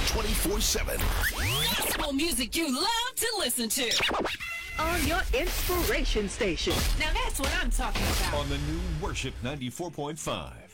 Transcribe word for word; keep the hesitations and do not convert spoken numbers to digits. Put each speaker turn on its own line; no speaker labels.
twenty-four seven.
Gospel music you love to listen to.
On your inspiration station.
Now that's what I'm talking about.
On the new Worship ninety-four point five.